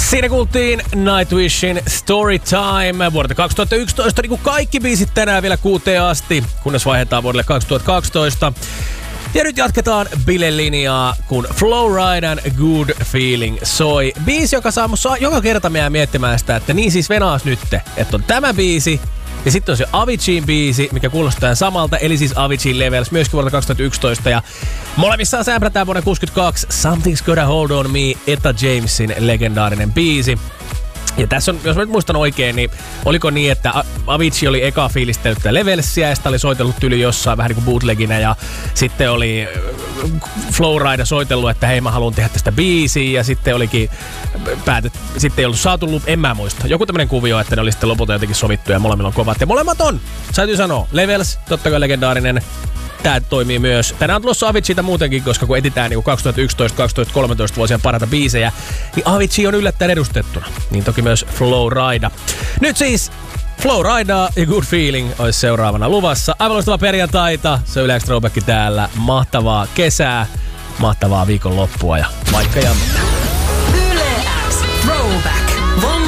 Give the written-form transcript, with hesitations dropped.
Siinä kuultiin Nightwishin Story Time vuodelta 2011, niin kuin kaikki biisit tänään vielä 6 asti, kunnes vaihdetaan vuodelle 2012. Ja nyt jatketaan bilelinjaa, kun Flowridan Good Feeling soi. Biisi, joka saa musta joka kerta meidän miettimään sitä, että niin siis venaas nytte, että on tämä biisi, ja sitten on se Aviciin biisi, mikä kuulostaa samalta, eli siis Avicii Levels, myöskin vuodelta 2011. Ja molemmissaan sämprätään vuonna 1962 Something's Gotta Hold On Me, Etta Jamesin legendaarinen biisi. Ja tässä on, jos mä nyt muistan oikein, niin oliko niin, että Avicii oli eka fiilistellyt Levelsia ja sitä oli soitellut yli jossain vähän niin kuin bootleginä ja sitten oli Flowrida soitellut, että hei mä haluan tehdä tästä biisiä ja sitten olikin sitten ei ollut saatu en mä muista. Joku tämmönen kuvio, että ne oli sitten lopulta jotenkin sovittu ja molemmilla on kovat ja molemmat on. Täytyy sanoa, Levels, totta kai legendaarinen. Tää toimii myös. Tänään on tulossa Aviciita muutenkin, koska kun etitään niin 2011-2013 vuosien parhaita biisejä, niin Avicii on yllättäen edustettuna. Niin toki myös Flowrida. Nyt siis Flowrida ja Good Feeling olisi seuraavana luvassa. Aivan loistava perjantaita. Se on Yle X Throwback täällä. Mahtavaa kesää, mahtavaa viikonloppua ja vaikka jamma. Yle X Throwback.